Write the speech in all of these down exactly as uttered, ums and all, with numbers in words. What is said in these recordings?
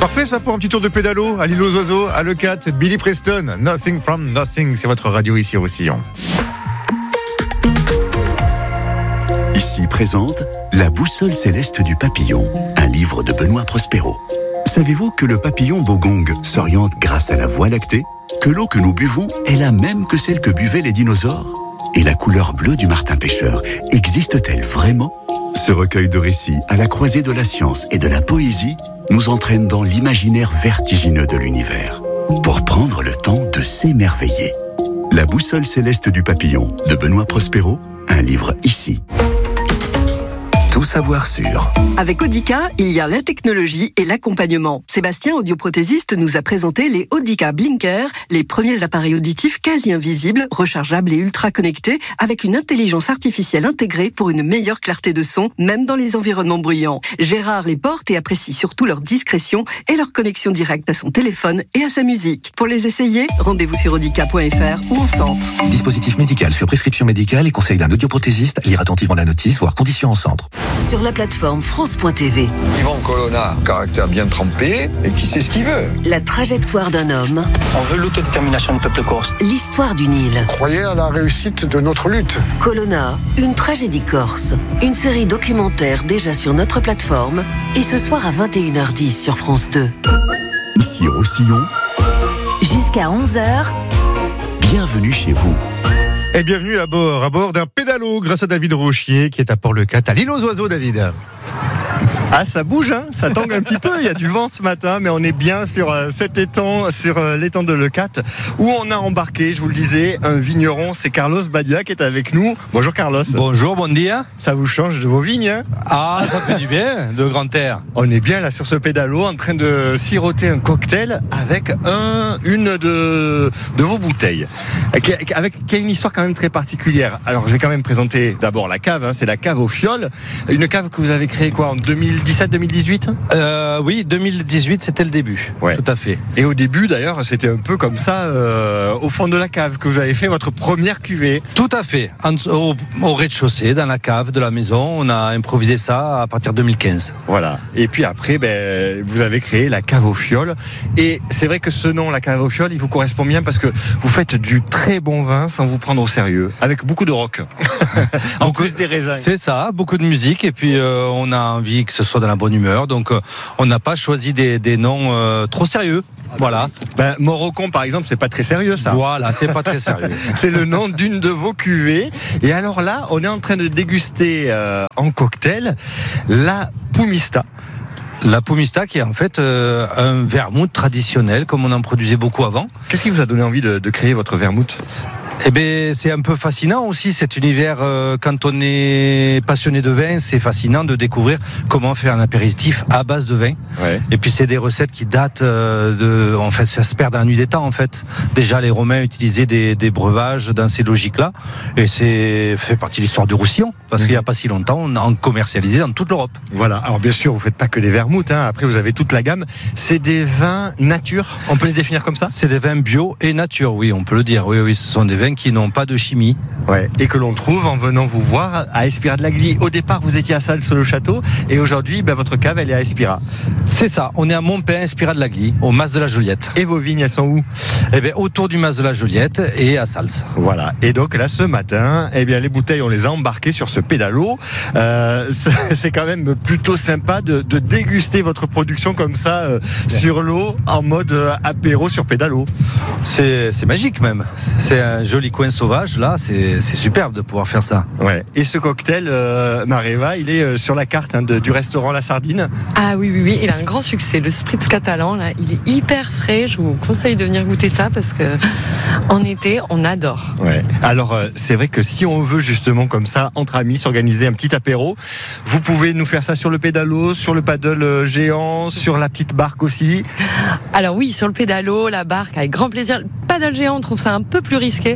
Parfait ça pour un petit tour de pédalo à l'île aux oiseaux, à Le Cat, Billy Preston, Nothing from Nothing, c'est votre radio ici au Roussillon. Ici présente La boussole céleste du papillon, un livre de Benoît Prospero. Savez-vous que le papillon bogong s'oriente grâce à la Voie lactée? Que l'eau que nous buvons est la même que celle que buvaient les dinosaures? Et la couleur bleue du martin pêcheur existe-t-elle vraiment? Ce recueil de récits à la croisée de la science et de la poésie nous entraîne dans l'imaginaire vertigineux de l'univers pour prendre le temps de s'émerveiller. La boussole céleste du papillon de Benoît Prospero, un livre ici. Tout savoir sur. Avec Audica, il y a la technologie et l'accompagnement. Sébastien, audioprothésiste, nous a présenté les Audica Blinker, les premiers appareils auditifs quasi invisibles, rechargeables et ultra connectés, avec une intelligence artificielle intégrée pour une meilleure clarté de son, même dans les environnements bruyants. Gérard les porte et apprécie surtout leur discrétion et leur connexion directe à son téléphone et à sa musique. Pour les essayer, rendez-vous sur audica point f r ou en centre. Dispositif médical sur prescription médicale et conseil d'un audioprothésiste. Lire attentivement la notice, voire conditions en centre. Sur la plateforme France point t v. Yvan Colonna, caractère bien trempé et qui sait ce qu'il veut. La trajectoire d'un homme. On veut l'autodétermination du peuple corse. L'histoire d'une île. Croyez à la réussite de notre lutte. Colonna, une tragédie corse. Une série documentaire déjà sur notre plateforme et ce soir à vingt et une heures dix sur France deux. Ici au Roussillon. Jusqu'à onze heures. Bienvenue chez vous. Et bienvenue à bord, à bord d'un pédalo grâce à David Rochier qui est à Port-le-Cat, à l'île aux oiseaux, David. Ah, ça bouge, hein, ça tangue un petit peu. Il y a du vent ce matin, mais on est bien sur euh, cet étang, sur euh, l'étang de Le Cat, où on a embarqué, je vous le disais, un vigneron. C'est Carlos Badia qui est avec nous. Bonjour Carlos. Bonjour, bon dia. Ça vous change de vos vignes, hein? Ah, ça fait du bien, de grand air. On est bien là sur ce pédalo, en train de siroter un cocktail avec un, une de, de vos bouteilles, avec qui a une histoire quand même très particulière. Alors, je vais quand même présenter d'abord la cave. Hein, c'est la cave aux fioles, une cave que vous avez créée quoi en deux mille dix-sept deux mille dix-huit? euh, Oui, deux mille dix-huit, c'était le début. Ouais. Tout à fait. Et au début, d'ailleurs, c'était un peu comme ça, euh, au fond de la cave, que vous avez fait votre première cuvée. Tout à fait. En, au, au rez-de-chaussée, dans la cave de la maison, on a improvisé ça à partir de deux mille quinze. Voilà. Et puis après, ben, vous avez créé la cave aux fioles. Et c'est vrai que ce nom, la cave aux fioles, il vous correspond bien parce que vous faites du très bon vin sans vous prendre au sérieux, avec beaucoup de rock. En cause des raisins. C'est ça, beaucoup de musique. Et puis, euh, on a envie que ce soit dans la bonne humeur. Donc, euh, on n'a pas choisi des, des noms euh, trop sérieux. Voilà. Ben, Morocon, par exemple, c'est pas très sérieux, ça. Voilà, c'est pas très sérieux. C'est le nom d'une de vos cuvées. Et alors là, on est en train de déguster euh, en cocktail la Pumista. La Pumista qui est en fait euh, un vermouth traditionnel, comme on en produisait beaucoup avant. Qu'est-ce qui vous a donné envie de, de créer votre vermouth ? Eh ben, c'est un peu fascinant aussi cet univers. Euh, quand on est passionné de vin, c'est fascinant de découvrir comment faire un apéritif à base de vin. Ouais. Et puis c'est des recettes qui datent euh, de. En fait, ça se perd dans la nuit des temps. En fait, déjà les Romains utilisaient des, des breuvages dans ces logiques-là, et c'est fait partie de l'histoire du Roussillon parce mmh. qu'il n'y a pas si longtemps, on a commercialisé dans toute l'Europe. Voilà. Alors bien sûr, vous faites pas que des vermouths. Hein. Après, vous avez toute la gamme. C'est des vins nature. On peut les définir comme ça ? C'est des vins bio et nature. Oui, on peut le dire. Oui, oui, ce sont des vins qui n'ont pas de chimie. Ouais. Et que l'on trouve en venant vous voir à Espira de l'Agly. Au départ, vous étiez à Sals-le-Château et aujourd'hui, ben, votre cave, elle est à Espira. C'est ça. On est à Montpain, Espira de l'Agly, au Mas de la Joliette. Et vos vignes, elles sont où ? Eh bien, autour du Mas de la Joliette et à Sals. Voilà. Et donc là, ce matin, eh bien, les bouteilles, on les a embarquées sur ce pédalo. Euh, c'est quand même plutôt sympa de, de déguster votre production comme ça euh, sur l'eau, en mode euh, apéro sur pédalo. C'est, c'est magique même. C'est un joli coin sauvage. Là, c'est, c'est superbe de pouvoir faire ça. Ouais. Et ce cocktail, euh, Mareva, il est euh, sur la carte hein, de, du restaurant La Sardine. Ah oui, oui, oui. Il a un grand succès. Le Spritz catalan, là, il est hyper frais. Je vous conseille de venir goûter ça parce que en été, on adore. Ouais. Alors, euh, c'est vrai que si on veut justement comme ça, entre amis, s'organiser un petit apéro, vous pouvez nous faire ça sur le pédalo, sur le paddle géant, sur la petite barque aussi. Alors oui, sur le pédalo, la barque, avec grand plaisir. Le paddle géant, on trouve ça un peu plus risqué.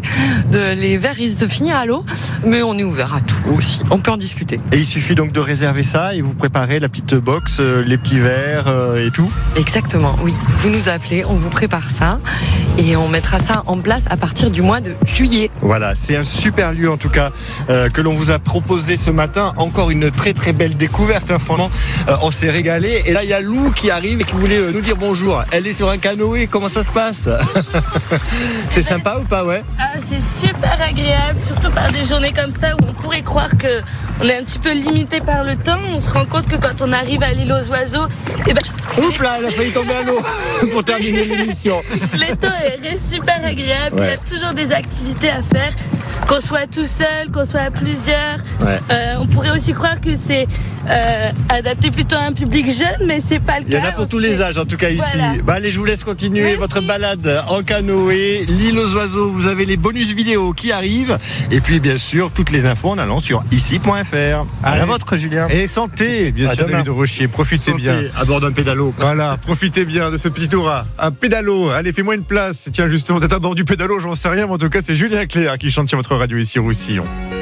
de, les verres risquent de finir à l'eau, mais on est ouvert à tout aussi. On peut en discuter. Et il suffit donc de réserver ça et vous préparez la petite box, euh, les petits verres euh, et tout. Exactement, oui. Vous nous appelez, on vous prépare ça et on mettra ça en place à partir du mois de juillet. Voilà, c'est un super lieu en tout cas euh, que l'on vous a proposé ce matin. Encore une très très belle découverte, hein, franchement, euh, on s'est régalé. Et là, il y a Lou qui arrive et qui voulait euh, nous dire bonjour. Elle est sur un canoë, comment ça se passe? C'est sympa ou pas, ouais? Ah, c'est super agréable, surtout par des journées comme ça où on pourrait croire que on est un petit peu limité par le temps. On se rend compte que quand on arrive à l'île aux oiseaux, et ben, oups là, elle a failli tomber à l'eau pour terminer l'émission. L'étang est super agréable, ouais. Il y a toujours des activités à faire, qu'on soit tout seul, qu'on soit à plusieurs. Ouais. Euh, on pourrait aussi croire que c'est euh, adapté plutôt à un public jeune, mais c'est pas le cas. Il y en a pour tous les âges, en tout cas ici. Voilà. Bah, allez, je vous laisse continuer Merci. votre balade en canoë. L'île aux oiseaux, vous avez les bonus vidéo qui arrivent. Et puis, bien sûr, toutes les infos en allant sur ici point f r. À la vôtre, Julien. Et santé, bien à sûr, David Rochier. Profitez santé, bien. À bord d'un pédalo. Quoi. Voilà, profitez bien de ce petit tour à un pédalo. Allez, fais-moi une place. Tiens, justement, d'être à bord du pédalo, j'en sais rien, mais en tout cas, c'est Julien Clerc qui chante sur votre radio ici au Roussillon.